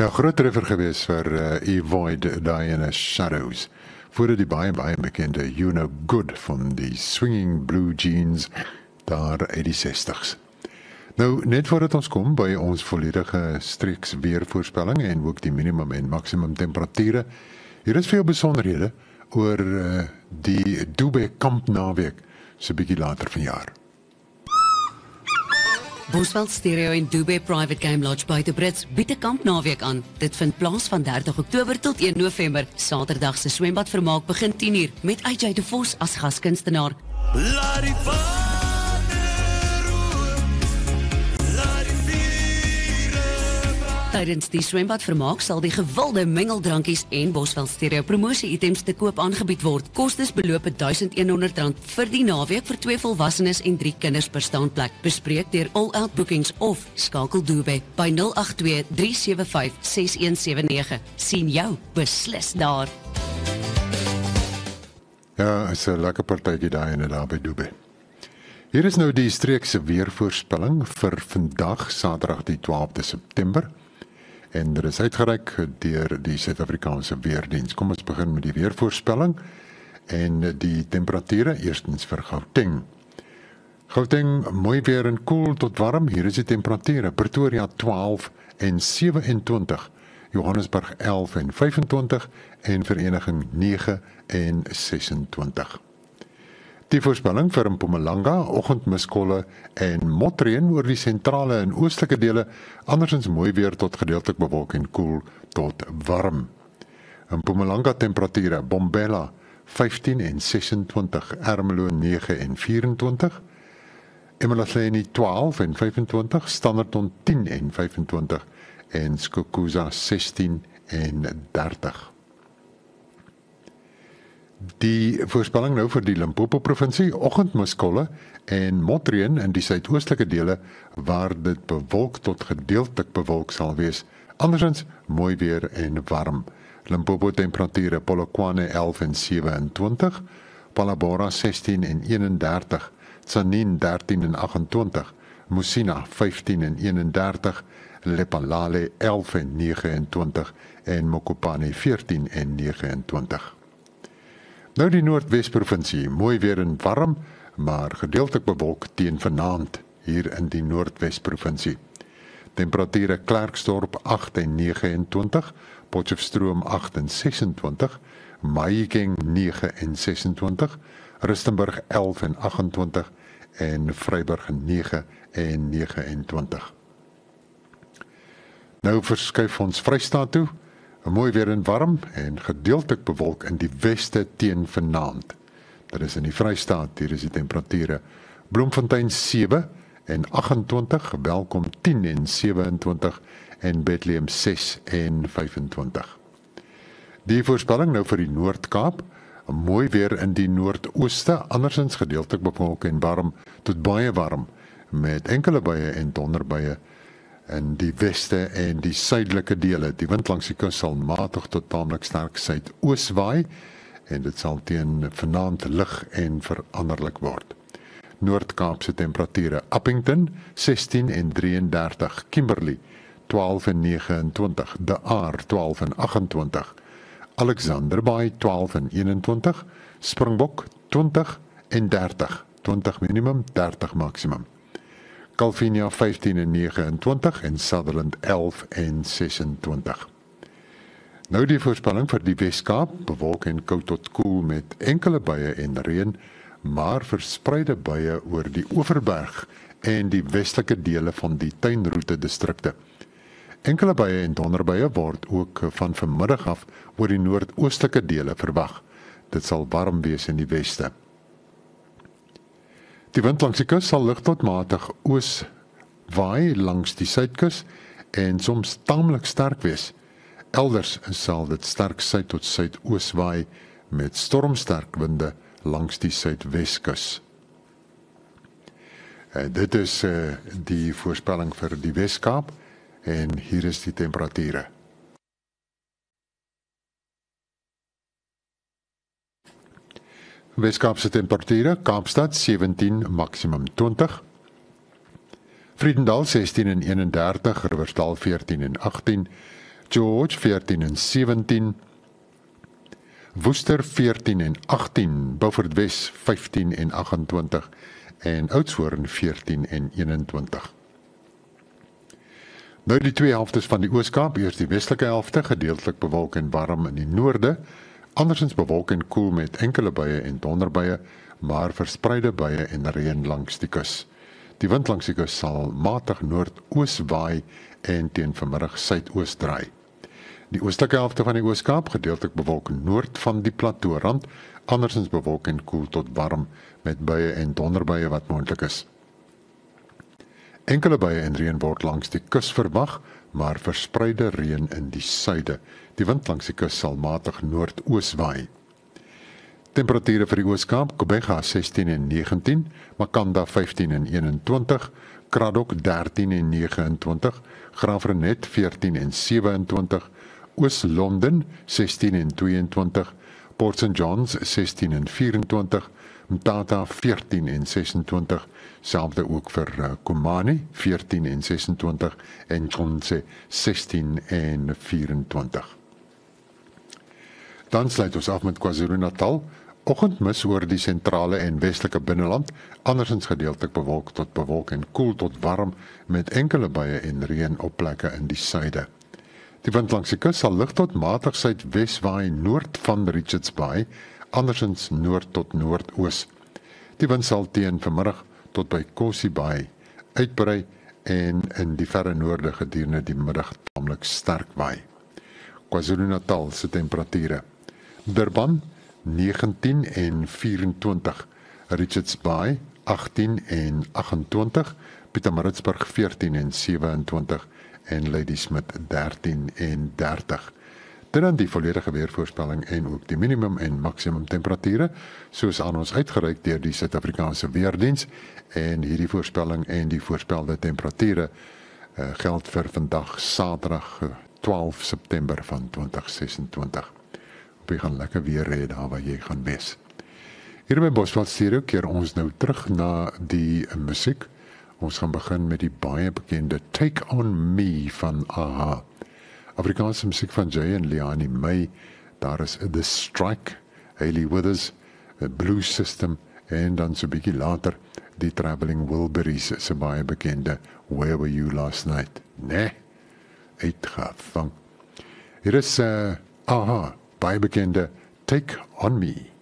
Ja, groot treffer gewees vir Avoid Diana Shadows. Voordat die baie bekende You Know Good van die Swinging Blue Jeans daar uit die 60s. Nou, net voordat ons kom by ons volledige streeks weervoorspelling en ook die minimum en maximum temperature, hier is veel besonderhede oor die Dubai kamp naweek so bietjie later vanjaar. Bosveld Stereo en Dubai Private Game Lodge buite Brits bied 'n kampnaweek aan. Dit vind plaas van 30 Oktober tot 1 November. Saterdag se swembadvermaak begin 10:00 met AJ de Vos as gaskunstenaar. Tydens die swembadvermaak sal die gewilde mengeldrankies en Bosveld Stereo promosie-items te koop aangebied word. Kostes beloop R1,100 vir die naweek vir 2 volwassenes en 3 kinders per staanplek. Bespreek deur All Out Bookings of skakel Dubai by 082 375 6179. Sien jou beslis daar. Ja, is 'n lekker partytjie daar by Dubai. Hier is nou die streekse weervoorspelling vir vandag, Saterdag die 12de September. En dit is uitgereik deur die Suid-Afrikaanse Weerdiens. Kom ons begin met die weervoorspelling en die temperature eerstens vir Gauteng. Gauteng, mooi weer en koel tot warm. Hier is die temperature. Pretoria 12 en 27, Johannesburg 11 en 25 en Vereniging 9 en 26. Die voorspelling vir Mpumalanga, oggendmiskolle en motreën oor die sentrale en oostelike dele, andersins mooi weer tot gedeeltelik bewolk en koel tot warm. Mpumalanga temperature, Bombela 15 en 26, Ermelo 9 en 24, eMalahleni 12 en 25, Standerton 10 en 25 en Skukuza 16 en 30. Die voorspelling nou vir die Limpopo provinsie, oggendmiskolle en motreën in die suidoostelike dele waar dit bewolk tot gedeeltelik bewolk sal wees. Andersins mooi weer en warm. Limpopo temperature, Polokwane 11 en 27, Palabora 16 en 31, Tsanin 13 en 28, Musina 15 en 31, Lephalale 11 en 29 en Mokopane 14 en 29. Nou die Noordwes-provinsie, mooi weer en warm, maar gedeeltelik bewolk teen vanaand hier in die Noordwes-provinsie. Temperature Klerksdorp 8 en 29, Potchefstroom 8 en 26, Mahikeng 9 en 26, Rustenburg 11 en 28 en Vryburg 9 en 29. Nou verskuif ons Vrystaat toe. Mooi weer en warm en gedeeltelik bewolk in die weste teen vanaand. Dit is in die Vrystaat, hier is die temperature. Bloemfontein 7 en 28, Welkom 10 en 27 en Bethlehem 6 en 25. Die voorspelling nou vir die Noord-Kaap, mooi weer in die noordooste, andersins gedeeltelik bewolk en warm tot baie warm, met enkele buie en donderbuie in die weste en die suidelike dele. Die wind langs die kus sal matig tot taamlik sterk suidoos waai en dit sal teen vanaand lig en veranderlik word. Noord-Kaapse temperature, Appington 16 en 33, Kimberley 12 en 29, De Aar 12 en 28, Alexanderbaai 12 en 21, Springbok 20 en 30, 20 minimum, 30 maximum. Calvinia 15 en 29 en Sutherland 11 en 26. Nou die voorspelling vir die Weskaap, bewolk en koud tot koel met enkele buie en reën, maar verspreide buie oor die Oeverberg en die westelike dele van die tuinroete distrikte. Enkele buie en donderbuie word ook van vanmiddag af oor die noordoostelike dele verwag. Dit sal warm wees in die weste. Die wind langs die kus sal lig tot matig oos waai langs die suidkus en soms taamlik sterk wees. Elders sal dit sterk suid tot suidoos waai met stormsterk winde langs die suidweskus. Dit is die voorspelling vir die Weskaap en hier is die temperature. Weskaapse temperature, Kaapstad 17, maximum 20. Vredendal 16 en 31, Riversdal 14 en 18, George 14 en 17, Worcester 14 en 18, Beaufort Wes 15 en 28 en Oudtshoorn 14 en 21. Nou die twee helftes van die Oos-Kaap, eers die westelike helfte, gedeeltelik bewolk en warm in die noorde, andersins bewolk en koel met enkele buie en donderbuie, maar verspreide buie en reën langs die kus. Die wind langs die kus sal matig noordoos waai en teen vanmiddag suidoos draai. Die oostelike helfte van die Oos-Kaap, gedeeltelik bewolk noord van die plateaurand, andersins bewolk en koel tot warm met buie en donderbuie wat moontlik is. Enkele buie en reën word langs die kus verwag, maar verspreide reën in die suide. Die wind langs die kus sal matig noordoos waai. Temperature vir die Oos-Kaap, Gqeberha 16 en 19, Makanda 15 en 21, Kraddock 13 en 29, Graafrenet 14 en 27, Oos-London 16 en 22, Port St. John's 16 en 24, Mthatha 14 en 26, selfde ook vir Komani 14 en 26 en Tshwane 16 en 24. Dan sluit ons af met KwaZulu-Natal. Oggendmis oor die sentrale en westelike binneland, andersins gedeeltelik bewolk tot bewolk en koel tot warm met enkele buie en reën op plekke in die suide. Die wind langs die kus sal lig tot matig suidwes waai noord van Richards Bay, andersins noord tot noordoos. Die wind sal teen vanmiddag tot by Kosi Bay uitbrei en in die verre noorde gedurende die middag taamlik sterk waai. KwaZulu-Natal se temperature. Durban 19 en 24, Richards Bay 18 en 28, Pietermaritzburg 14 en 27 en Ladysmith 13 en 30. Dit dan die volledige weervoorspelling en ook die minimum en maksimum temperature, soos aan ons uitgereik deur die Suid-Afrikaanse Weerdiens, en hierdie voorspelling en die voorspelde temperature geld vir vandag Saterdag 12 September van 2026. Jy gaan lekker weer hê daar waar jy gaan wees. Hier by Bosveld Stereo keer ons nou terug na die musiek. Ons gaan begin met die baie bekende Take On Me van A.H. Afrikaanse musiek van Jay en Leanne May. Daar is The Strike, Hayley Withers, Blue System en dan so bietjie later die Traveling Wilburys se baie bekende Where Were You Last Night? Nee, uitgevang. Hier is A.H. baie bekende Take On Me.